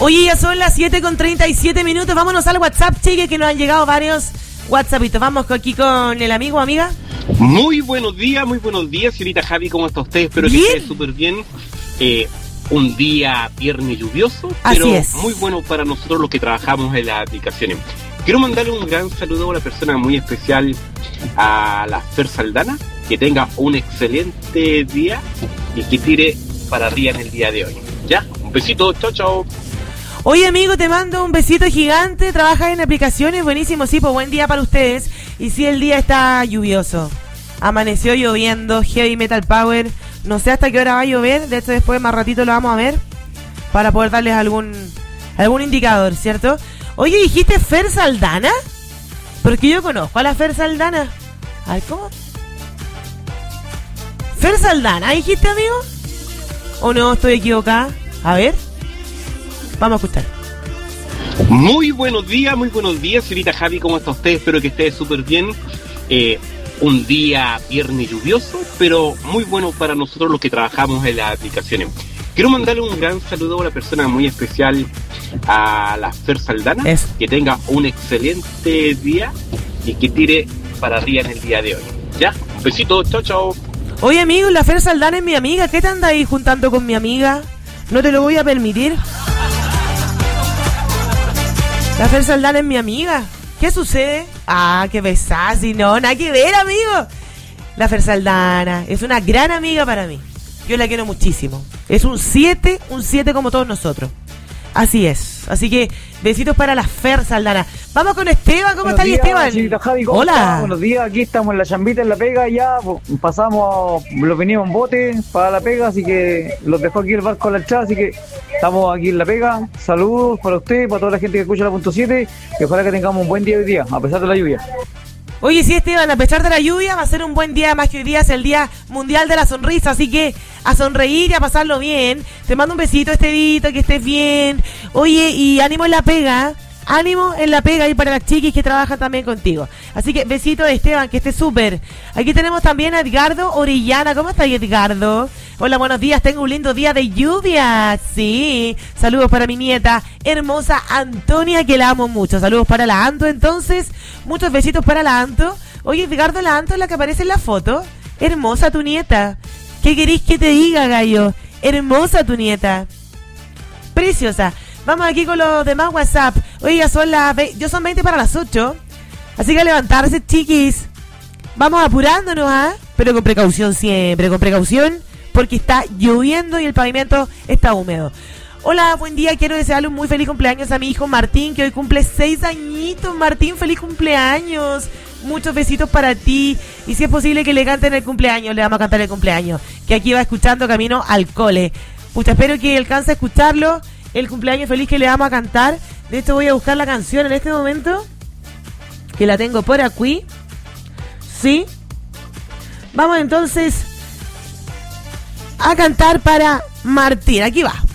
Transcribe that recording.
Oye, ya son las 7:37. Vámonos al WhatsApp, chique, que nos han llegado varios WhatsAppitos. Vamos aquí con el amigo o amiga. Muy buenos días, señorita Javi, ¿cómo está usted? Espero que esté súper bien. Un día viernes lluvioso, pero muy bueno para nosotros los que trabajamos en las aplicaciones. Quiero mandarle un gran saludo a una persona muy especial, a la Fer Saldana, que tenga un excelente día y que tire para arriba en el día de hoy. ¿Ya? Un besito, chao, chao. Oye, amigo, te mando un besito gigante. Trabajas en aplicaciones, buenísimo, sí, pues buen día para ustedes. Y sí, el día está lluvioso. Amaneció lloviendo, heavy metal power. No sé hasta qué hora va a llover. De hecho, después más ratito lo vamos a ver para poder darles algún indicador, ¿cierto? Oye, ¿dijiste Fer Saldana? Porque yo conozco a la Fer Saldana. A ver, ¿cómo? ¿Fer Saldana dijiste, amigo? ¿O no estoy equivocada? A ver. Vamos a escuchar. Muy buenos días, señorita Javi, ¿cómo está usted? Espero que esté súper bien. Un día viernes lluvioso, pero muy bueno para nosotros los que trabajamos en las aplicaciones. Quiero mandarle un gran saludo a una persona muy especial, a la Fer Saldana, que tenga un excelente día y que tire para arriba en el día de hoy. ¿Ya? Un besito, chao, chao. Oye, amigo, la Fer Saldana es mi amiga. ¿Qué te andas ahí juntando con mi amiga? No te lo voy a permitir. La Fer Saldana es mi amiga. ¿Qué sucede? Ah, qué besás, y no, nada que ver, amigo. La Fer Saldana es una gran amiga para mí. Yo la quiero muchísimo. Es un 7 como todos nosotros. Así es. Así que besitos para la Fer Saldana. Vamos con Esteban. ¿Cómo estás, Esteban? Javi, ¿cómo Hola. Estás? Buenos días. Aquí estamos en la chambita, en la pega. Ya pasamos, los venimos en bote para la pega. Así que los dejó aquí el barco a la entrada. Así que estamos aquí en la pega. Saludos para usted, para toda la gente que escucha la punto 7. Y ojalá que tengamos un buen día hoy día, a pesar de la lluvia. Oye, sí, Esteban, a pesar de la lluvia, va a ser un buen día, más que hoy día es el Día Mundial de la Sonrisa, así que a sonreír y a pasarlo bien. Te mando un besito, Estevito, que estés bien. Oye, y ánimo en la pega y para las chiquis que trabajan también contigo. Así que besito, Esteban, que estés súper. Aquí tenemos también a Edgardo Orellana. ¿Cómo estás, Edgardo? Hola, buenos días, tengo un lindo día de lluvia. Sí, saludos para mi nieta hermosa Antonia, que la amo mucho. Saludos para la Anto, entonces, muchos besitos para la Anto. Oye, Edgardo, la Anto es la que aparece en la foto. Hermosa tu nieta. ¿Qué querís que te diga, gallo? Hermosa tu nieta. Preciosa. Vamos aquí con los demás WhatsApp. Oye, ya son son 20 para las 8. Así que a levantarse, chiquis. Vamos apurándonos, ¿ah? Pero con precaución siempre, con precaución, porque está lloviendo y el pavimento está húmedo. Hola, buen día. Quiero desearle un muy feliz cumpleaños a mi hijo Martín, que hoy cumple 6 añitos. Martín, feliz cumpleaños. Muchos besitos para ti. Y si es posible que le canten el cumpleaños, le vamos a cantar el cumpleaños. Que aquí va escuchando camino al cole. Pucha, espero que alcance a escucharlo. El cumpleaños feliz que le vamos a cantar. De hecho, voy a buscar la canción en este momento, que la tengo por aquí. Sí. Vamos entonces a cantar para Martín. Aquí va.